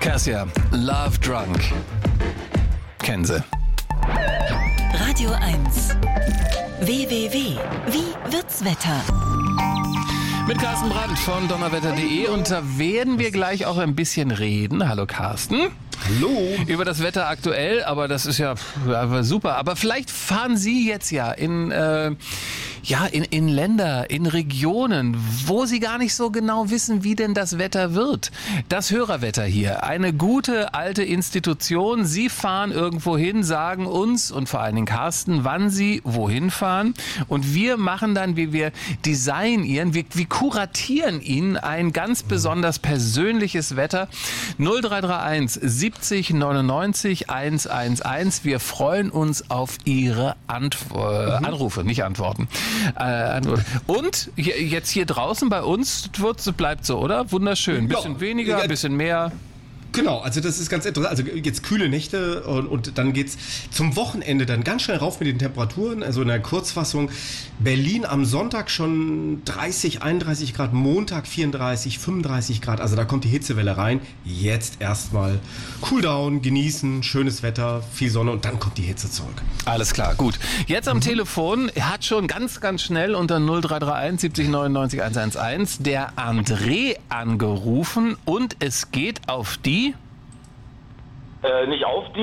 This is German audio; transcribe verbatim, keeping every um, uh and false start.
Cassia, Love Drunk. Kennen Sie. Radio eins. W W W. Wie wird's Wetter? Mit Carsten Brandt von donnerwetter punkt de und da werden wir gleich auch ein bisschen reden. Hallo Carsten. Hallo. Über das Wetter aktuell, aber das ist ja, ja super. Aber vielleicht fahren Sie jetzt ja in, äh, ja, in, in Länder, in Regionen, wo Sie gar nicht so genau wissen, wie denn das Wetter wird. Das Hörerwetter hier, eine gute alte Institution. Sie fahren irgendwo hin, sagen uns und vor allen Dingen Carsten, wann Sie wohin fahren. Und wir machen dann, wie wir designieren, wir, wir kuratieren Ihnen ein ganz besonders persönliches Wetter. null drei drei eins siebzig neunundneunzig hundertelf. Wir freuen uns auf Ihre Antwo- mhm. Anrufe, nicht Antworten. Äh, und jetzt hier draußen bei uns bleibt so, oder? Wunderschön. Ein bisschen ja, weniger, ein bisschen mehr. Genau, also das ist ganz interessant. Also jetzt kühle Nächte und, und dann geht's zum Wochenende dann ganz schnell rauf mit den Temperaturen. Also in der Kurzfassung: Berlin am Sonntag schon dreißig, einunddreißig Grad, Montag vierunddreißig, fünfunddreißig Grad. Also da kommt die Hitzewelle rein. Jetzt erstmal Cooldown, genießen, schönes Wetter, viel Sonne und dann kommt die Hitze zurück. Alles klar, gut. Jetzt am mhm. Telefon hat schon ganz, ganz schnell unter null drei drei eins siebzig neunundneunzig hundertelf der André angerufen und es geht auf die Äh, nicht auf die,